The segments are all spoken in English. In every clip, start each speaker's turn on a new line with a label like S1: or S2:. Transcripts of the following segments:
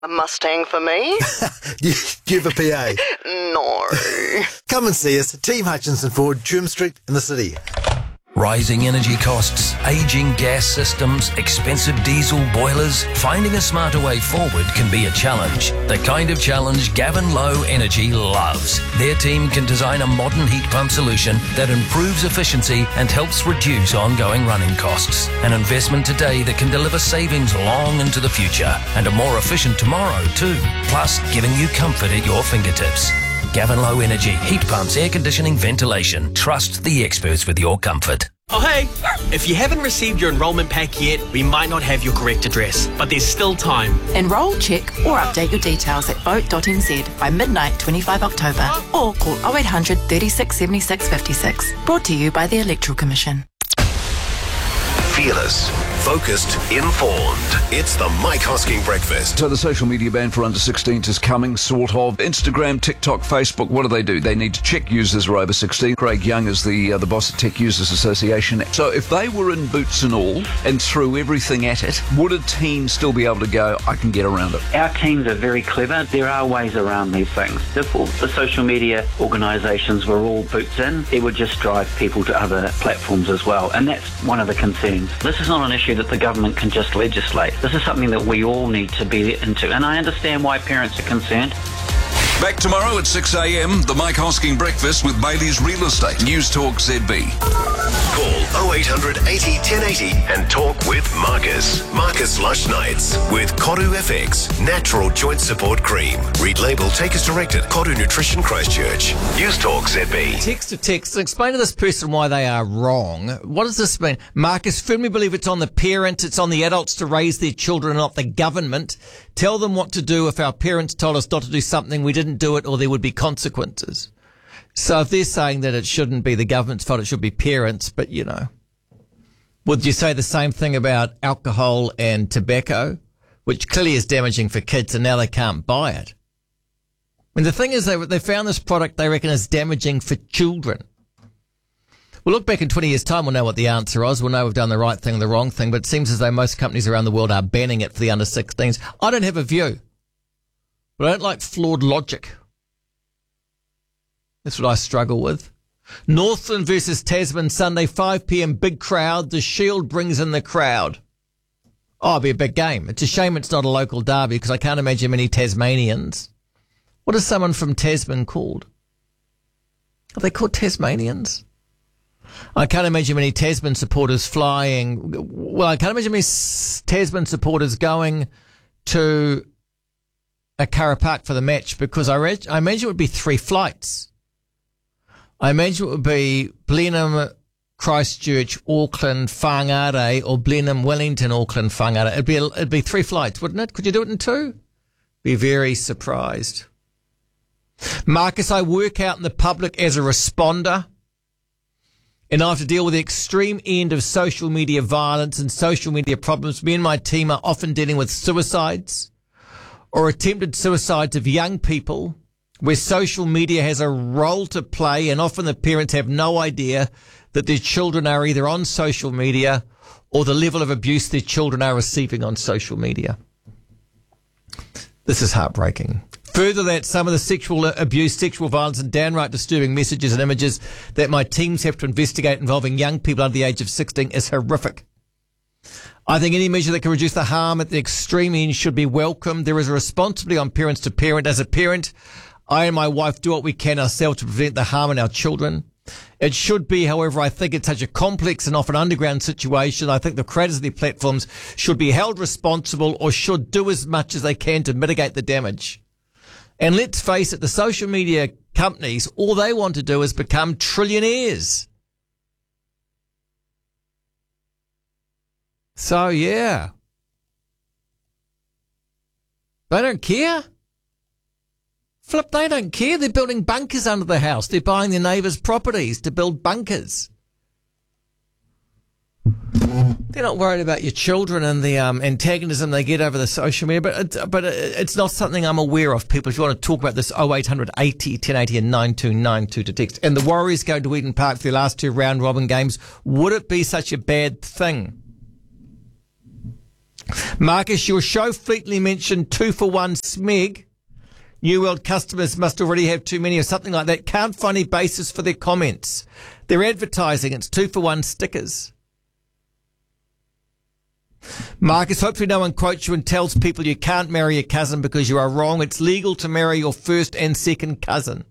S1: A Mustang for me?
S2: Do you have a PA?
S1: No.
S2: Come and see us at Team Hutchinson Ford, Trim Street in the city.
S3: Rising energy costs, aging gas systems, expensive diesel boilers. Finding a smarter way forward can be a challenge. The kind of challenge Gavin Low Energy loves. Their team can design a modern heat pump solution that improves efficiency and helps reduce ongoing running costs. An investment today that can deliver savings long into the future and a more efficient tomorrow too. Plus, giving you comfort at your fingertips. Gavin Low Energy, heat pumps, air conditioning, ventilation. Trust the experts with your comfort.
S4: Oh hey, if you haven't received your enrolment pack yet, we might not have your correct address, but there's still time.
S5: Enrol, check or update your details at vote.nz by midnight 25 October or call 0800 36 76 56. Brought to you by the Electoral Commission.
S6: Fearless, focused, informed. It's the Mike Hosking Breakfast.
S7: So the social media ban for under 16s is coming, sort of. Instagram, TikTok, Facebook, what do? They need to check users are over 16. Craig Young is the boss at Tech Users Association. So if they were in boots and all and threw everything at it, would a teen still be able to go, I can get around it?
S8: Our teens are very clever. There are ways around these things. If all the social media organisations were all boots in, it would just drive people to other platforms as well. And that's one of the concerns. This is not an issue that the government can just legislate. This is something that we all need to be into. And I understand why parents are concerned.
S7: Back tomorrow at 6 a.m, the Mike Hosking Breakfast with Bailey's Real Estate. News Talk ZB.
S6: Call 0800 80 1080 and talk with Marcus. Marcus Lush Nights with Koru FX Natural Joint Support Cream. Read label, take as directed. Koru Nutrition Christchurch. News Talk ZB.
S9: Text to text. Explain to this person why they are wrong. What does this mean? Marcus, firmly believe it's on the parents, it's on the adults to raise their children, not the government. Tell them what to do. If our parents told us not to do something, we didn't do it, or there would be consequences. So if they're saying that it shouldn't be the government's fault, it should be parents, but you know. Would you say the same thing about alcohol and tobacco, which clearly is damaging for kids and now they can't buy it? I mean, the thing is they found this product they reckon is damaging for children. We'll look back in 20 years' time, we'll know what the answer is. We'll know we've done the right thing or the wrong thing, but it seems as though most companies around the world are banning it for the under-16s. I don't have a view, but I don't like flawed logic. That's what I struggle with. Northland versus Tasman Sunday, 5 p.m, big crowd. The Shield brings in the crowd. Oh, it'll be a big game. It's a shame it's not a local derby because I can't imagine many Tasmanians. What is someone from Tasman called? Are they called Tasmanians? I can't imagine many Tasman supporters flying. Well, I can't imagine many Tasman supporters going to a Cara Park for the match because I imagine it would be 3 flights. I imagine it would be Blenheim, Christchurch, Auckland, Whangarei, or Blenheim, Wellington, Auckland, Whangarei. It'd be 3 flights, wouldn't it? Could you do it in 2? Be very surprised. Marcus, I work out in the public as a responder, and I have to deal with the extreme end of social media violence and social media problems. Me and my team are often dealing with suicides or attempted suicides of young people where social media has a role to play, and often the parents have no idea that their children are either on social media or the level of abuse their children are receiving on social media. This is heartbreaking. Further, that some of the sexual abuse, sexual violence and downright disturbing messages and images that my teams have to investigate involving young people under the age of 16 is horrific. I think any measure that can reduce the harm at the extreme end should be welcomed. There is a responsibility on parents to parent. As a parent, I and my wife do what we can ourselves to prevent the harm in our children. It should be, however, I think it's such a complex and often underground situation. I think the creators of the platforms should be held responsible or should do as much as they can to mitigate the damage. And let's face it, the social media companies, all they want to do is become trillionaires. So, yeah. They don't care. Flip, they don't care. They're building bunkers under the house. They're buying their neighbours' properties to build bunkers. They're not worried about your children and the antagonism they get over the social media, but it's not something I'm aware of. People, if you want to talk about this, 0800 80 1080 and 9292 to text. And the Warriors go to Eden Park for their last 2 round-robin games. Would it be such a bad thing? Marcus, your show fleetly mentioned 2-for-1 Smeg. New World customers must already have too many or something like that. Can't find any basis for their comments. They're advertising. It's 2-for-1 stickers. Marcus, hopefully no one quotes you and tells people you can't marry a cousin because you are wrong. It's legal to marry your first and second cousin.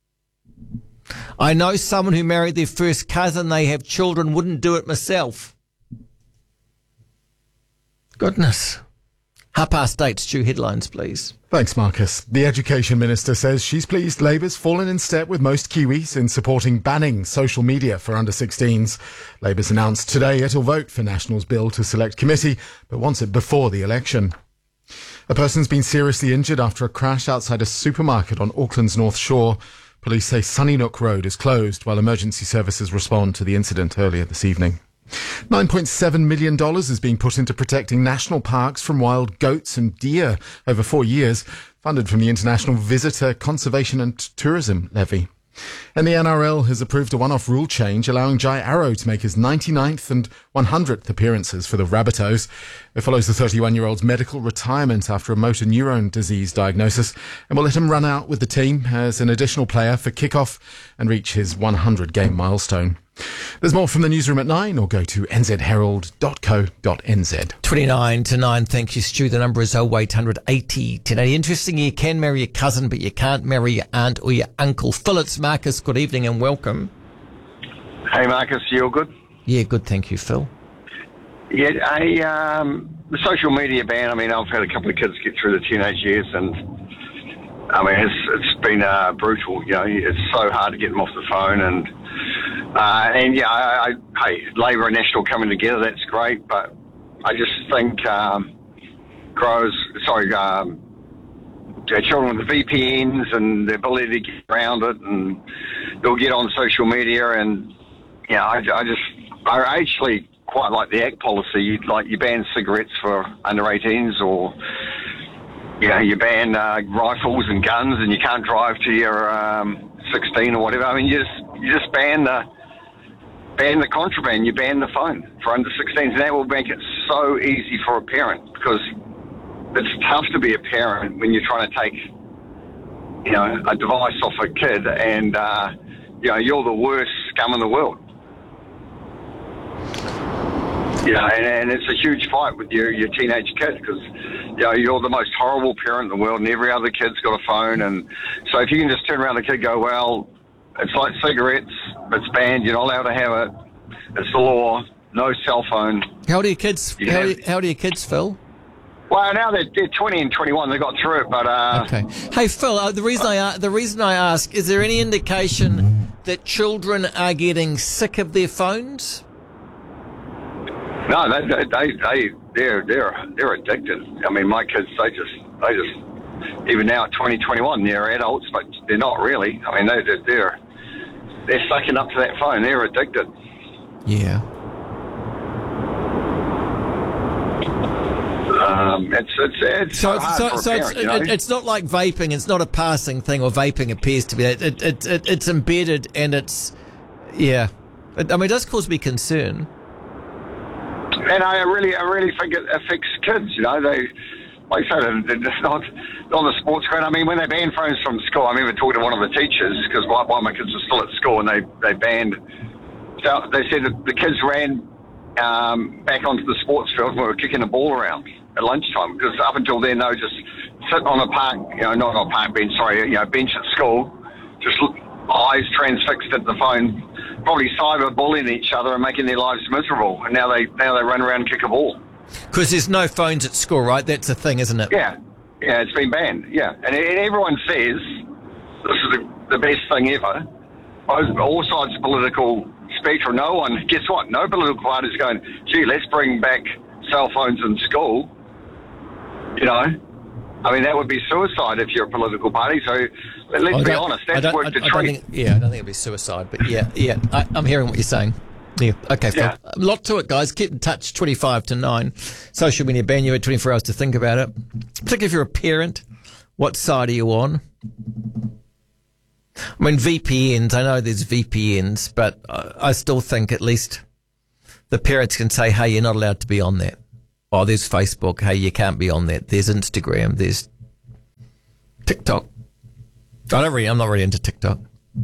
S9: I know someone who married their first cousin. They have children. Wouldn't do it myself. Goodness. 8:30, Stu, headlines, please.
S10: Thanks, Marcus. The Education Minister says she's pleased Labour's fallen in step with most Kiwis in supporting banning social media for under-16s. Labour's announced today it'll vote for National's bill to select committee, but wants it before the election. A person's been seriously injured after a crash outside a supermarket on Auckland's North Shore. Police say Sunnysnook Road is closed while emergency services respond to the incident earlier this evening. $9.7 million is being put into protecting national parks from wild goats and deer over 4 years, funded from the International Visitor Conservation and Tourism Levy. And the NRL has approved a one-off rule change allowing Jai Arrow to make his 99th and 100th appearances for the Rabbitohs. It follows the 31-year-old's medical retirement after a motor neurone disease diagnosis and will let him run out with the team as an additional player for kick-off and reach his 100-game milestone. There's more from the newsroom at 9 or go to nzherald.co.nz.
S9: 29 to 9. Thank you, Stu. The number is 0800 80 1080. Interesting, you can marry your cousin, but you can't marry your aunt or your uncle. Phil, it's Marcus. Good evening and welcome.
S11: Hey, Marcus. You all good?
S9: Yeah, good. Thank you, Phil.
S11: Yeah, the social media ban, I mean, I've had a couple of kids get through the teenage years and, I mean, it's been brutal. You know, it's so hard to get them off the phone and hey, Labour and National coming together, that's great, but I just think children with the VPNs and the ability to get around it, and they'll get on social media, and I actually quite like the ACT policy. You ban cigarettes for under 18s, or you ban rifles and guns, and you can't drive till you're 16 or whatever. I mean, you just ban the contraband, you ban the phone for under 16s, and that will make it so easy for a parent, because it's tough to be a parent when you're trying to take, a device off a kid, and you're the worst scum in the world. And it's a huge fight with your teenage kid, because you're the most horrible parent in the world, and every other kid's got a phone, and so if you can just turn around the kid and go, well, it's like cigarettes, it's banned, you're not allowed to have it, it's the law, no cell phone.
S9: How old are your kids? How old are your kids, Phil?
S11: Well, now they're 20 and 21, they got through it, but...
S9: Okay. Hey, Phil, the reason I ask, is there any indication that children are getting sick of their phones?
S11: No, they're addicted. I mean, my kids, they just even now at 2021, they're adults, but they're not really. I mean, they're sucking up to that phone. They're addicted.
S9: Yeah. It's not like vaping. It's not a passing thing, or vaping appears to be. It's embedded, and it's I mean, it does cause me concern.
S11: And I really think it affects kids. They, like I said, they're just not on the sports ground. I mean, when they banned phones from school, I remember talking to one of the teachers, because while my kids were still at school, and they banned. So they said that the kids ran back onto the sports field and were kicking the ball around at lunchtime, because up until then they would just sit on a park, not on a park bench, bench at school, just eyes transfixed at the phone, probably cyberbullying each other and making their lives miserable. And now they run around and kick a ball.
S9: Because there's no phones at school, right? That's a thing, isn't it?
S11: Yeah, it's been banned. Yeah, and everyone says this is the best thing ever. All sides of the political spectrum. No one, guess what? No political party is going, gee, let's bring back cell phones in school. I mean, that would be suicide if you're a political party. So let's be honest, that's worked a treat.
S9: I don't think it'd be suicide, but I'm hearing what you're saying. Yeah. Okay, Phil. A lot to it, guys. Keep in touch, 25 to 9. Social media ban, you had 24 hours to think about it. Particularly if you're a parent, what side are you on? I mean, VPNs, I know there's VPNs, but I still think at least the parents can say, hey, you're not allowed to be on that. Oh, there's Facebook. Hey, you can't be on that. There's Instagram. There's TikTok. I'm not really into TikTok.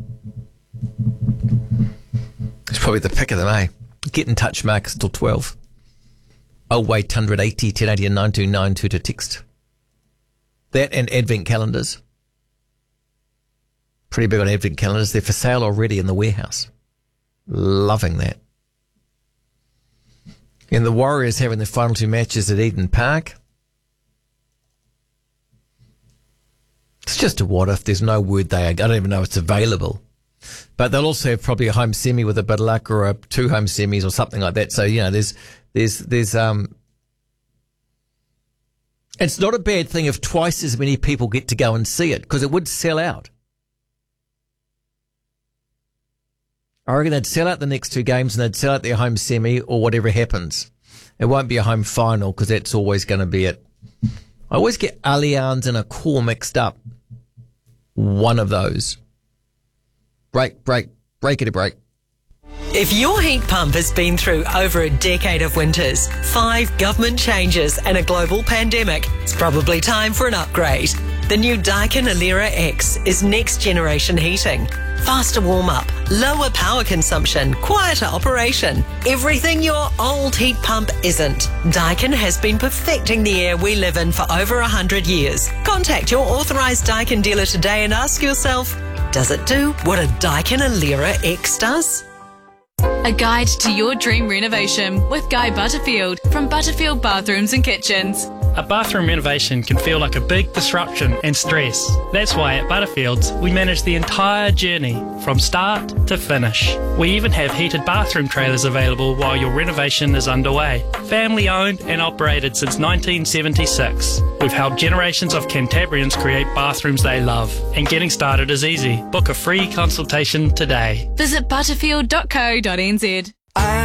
S9: It's probably the pick of them, eh? Get in touch, Marcus, till 12. 0800 80 1080 and 9292 to text. That and advent calendars. Pretty big on advent calendars. They're for sale already in the warehouse. Loving that. And the Warriors having their final 2 matches at Eden Park. It's just a what if. There's no word they are. I don't even know it's available. But they'll also have probably a home semi with a bit of luck, or 2 home semis or something like that. So, there's it's not a bad thing if twice as many people get to go and see it, because it would sell out. I reckon they'd sell out the next 2 games and they'd sell out their home semi or whatever happens. It won't be a home final because that's always going to be it. I always get Allianz and a core mixed up. One of those. Break it a break.
S12: If your heat pump has been through over a decade of winters, 5 government changes and a global pandemic, it's probably time for an upgrade. The new Daikin Alera X is next generation heating. Faster warm-up, lower power consumption, quieter operation. Everything your old heat pump isn't. Daikin has been perfecting the air we live in for over 100 years. Contact your authorised Daikin dealer today and ask yourself, does it do what a Daikin Alera X does?
S13: A guide to your dream renovation with Guy Butterfield from Butterfield Bathrooms and Kitchens.
S14: A bathroom renovation can feel like a big disruption and stress. That's why at Butterfields, we manage the entire journey from start to finish. We even have heated bathroom trailers available while your renovation is underway. Family owned and operated since 1976. We've helped generations of Cantabrians create bathrooms they love. And getting started is easy. Book a free consultation today.
S13: Visit butterfield.co.nz.